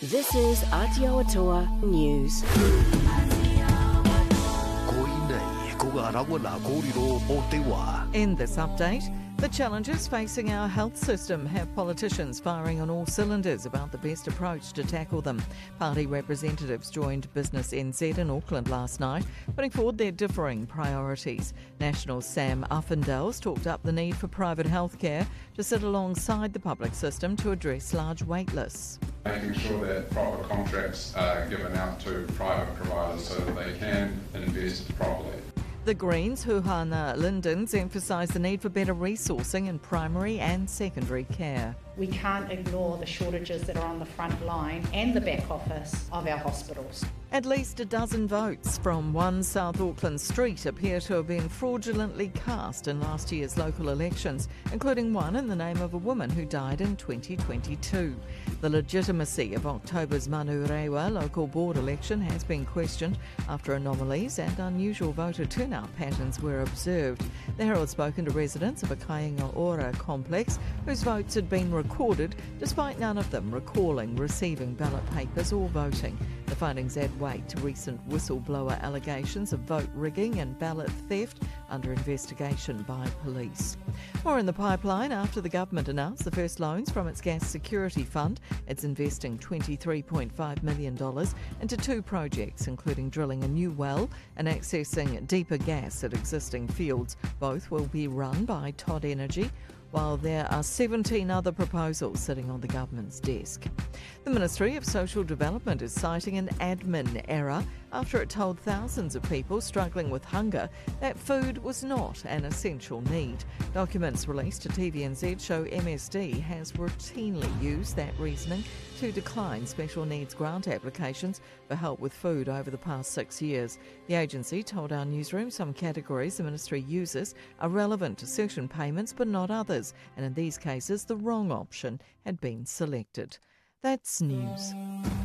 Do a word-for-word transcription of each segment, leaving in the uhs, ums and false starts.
This is Aotearoa News. In this update, the challenges facing our health system have politicians firing on all cylinders about the best approach to tackle them. Party representatives joined Business N Z in Auckland last night, putting forward their differing priorities. National's Sam Uffindales talked up the need for private healthcare to sit alongside the public system to address large wait lists. Making sure that proper contracts are given out to private providers so that they can invest properly. The Greens, Huhana Lindens, emphasise the need for better resourcing in primary and secondary care. We can't ignore the shortages that are on the front line and the back office of our hospitals. At least a dozen votes from one South Auckland street appear to have been fraudulently cast in last year's local elections, including one in the name of a woman who died in twenty twenty-two. The legitimacy of October's Manurewa local board election has been questioned after anomalies and unusual voter turnout patterns were observed. The Herald's spoken to residents of a Kainga Ora complex whose votes had been recorded, despite none of them recalling receiving ballot papers or voting. The findings add weight to recent whistleblower allegations of vote rigging and ballot theft under investigation by police. More in the pipeline after the government announced the first loans from its gas security fund. It's investing twenty-three point five million dollars into two projects, including drilling a new well and accessing deeper gas at existing fields. Both will be run by Todd Energy, while there are seventeen other proposals sitting on the government's desk. The Ministry of Social Development is citing an admin error after it told thousands of people struggling with hunger that food was not an essential need. Documents released to T V N Z show M S D has routinely used that reasoning to decline special needs grant applications for help with food over the past six years. The agency told our newsroom some categories the ministry uses are relevant to certain payments but not others, and in these cases the wrong option had been selected. That's news.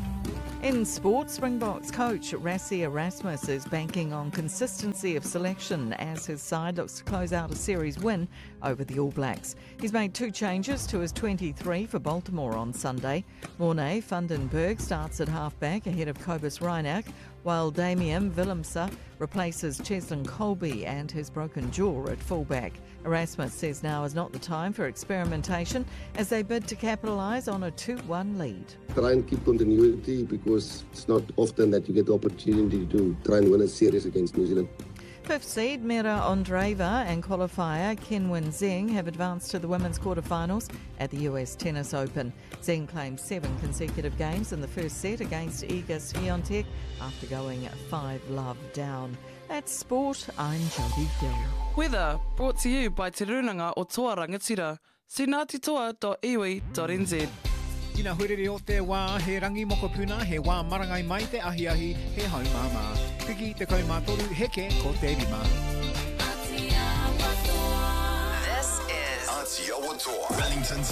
In sport, Springboks coach Rassie Erasmus is banking on consistency of selection as his side looks to close out a series win over the All Blacks. He's made two changes to his twenty-three for Baltimore on Sunday. Morne Vandenberg starts at halfback ahead of Cobus Reinach, while Damien Willemse replaces Cheslin Colby and his broken jaw at fullback. Erasmus says now is not the time for experimentation as they bid to capitalise on a two one lead. Try and keep continuity because it's not often that you get the opportunity to try and win a series against New Zealand. Fifth seed Mira Ondreva and qualifier Kenwin Zeng have advanced to the women's quarterfinals at the U S Tennis Open. Zeng claimed seven consecutive games in the first set against Iga Swiatek after going five love down. That's sport. I'm Jodie Gill. Weather brought to you by Te Runanga o Toa Rangatira. See ngatitoa dot iwi dot n z. Ina hurere o te wā, he rangi moko puna, he wā marangai mai te ahi ahi, he hau māma. Piki te kaumātoru heke ko te rima. This is Aotearoa, Wellington's